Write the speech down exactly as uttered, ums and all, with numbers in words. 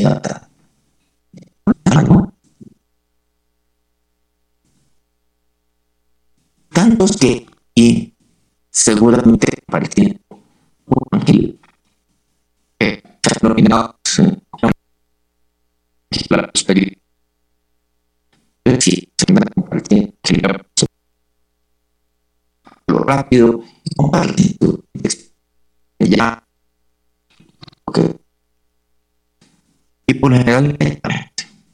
data, ¿no? Tantos que, y seguramente parecía muy tranquilo, que se han nominado la prosperidad. Sí, se me compartir lo rápido y compartir tu ya. Okay. Y por general,